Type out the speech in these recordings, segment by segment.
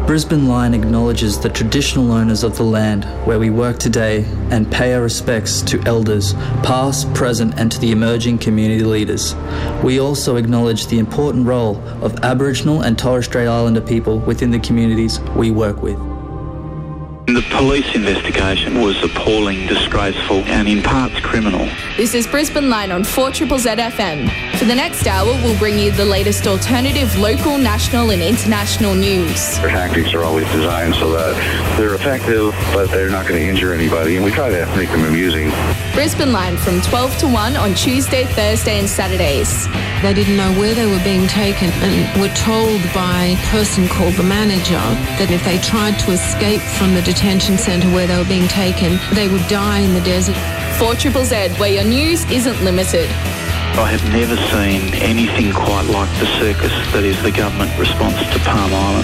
Brisbane Line acknowledges the traditional owners of the land where we work today and pay our respects to elders, past, present and to the emerging community leaders. We also acknowledge the important role of Aboriginal and Torres Strait Islander people within the communities we work with. The police investigation was appalling, disgraceful and in parts criminal. This is Brisbane Line on 4ZZZ FM. For the next hour, we'll bring you the latest alternative, local, national and international news. Their tactics are always designed so that they're effective, but they're not going to injure anybody, and we try to make them amusing. Brisbane Line from 12 to 1 on Tuesday, Thursday and Saturdays. They didn't know where they were being taken and were told by a person called the manager that if they tried to escape from the detention centre where they were being taken, they would die in the desert. 4ZZZ, where your news isn't limited. I have never seen anything quite like the circus that is the government response to Palm Island.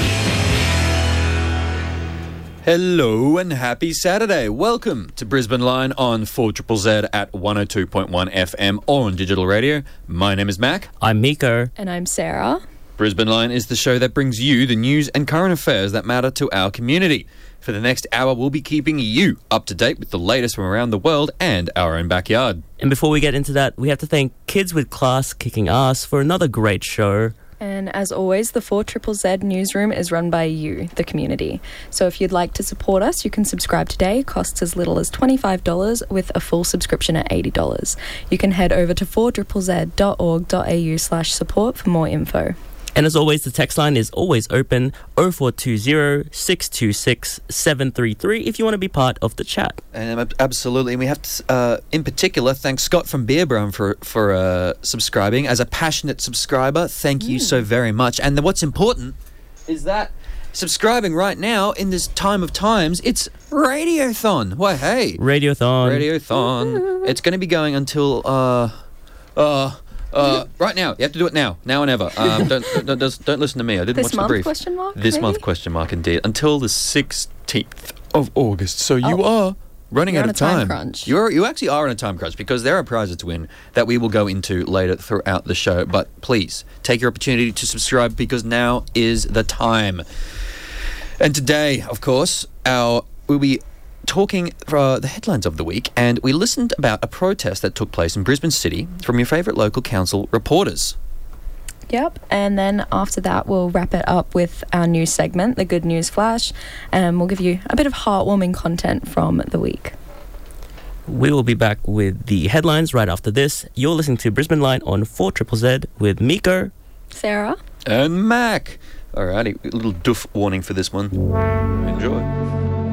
Hello and happy Saturday. Welcome to Brisbane Line on 4ZZZ at 102.1 FM or on digital radio. My name is Mac. I'm Miko. And I'm Sarah. Brisbane Line is the show that brings you the news and current affairs that matter to our community. For the next hour, we'll be keeping you up to date with the latest from around the world and our own backyard. And before we get into that, we have to thank Kids with Class Kicking Ass for another great show. And as always, the 4ZZZ newsroom is run by you, the community. So if you'd like to support us, you can subscribe today. Costs as little as $25 with a full subscription at $80. You can head over to 4ZZZ.org.au/support for more info. And as always, the text line is always open, 0420-626-733, if you want to be part of the chat. Absolutely. And we have to, in particular, thank Scott from Beer Brown for subscribing. As a passionate subscriber, thank you so very much. And what's important is that subscribing right now in this time of times, it's Radiothon. Why, hey. Radiothon. It's going to be going until... right now. You have to do it now. Now and ever. Don't listen to me. I didn't watch the brief. Question mark, this maybe? month, question mark, indeed. Until the 16th of August. So you are running out of time. Crunch. You actually are on a time crunch because there are prizes to win that we will go into later throughout the show. But please, take your opportunity to subscribe because now is the time. And today, of course, we'll be talking for the headlines of the week, and we listened about a protest that took place in Brisbane City from your favourite local council reporters. Yep, and then after that we'll wrap it up with our news segment, the Good News Flash, and we'll give you a bit of heartwarming content from the week. We will be back with the headlines right after this. You're listening to Brisbane Line on 4ZZZ with Miko, Sarah, and Mac. Alrighty, a little doof warning for this one. Enjoy.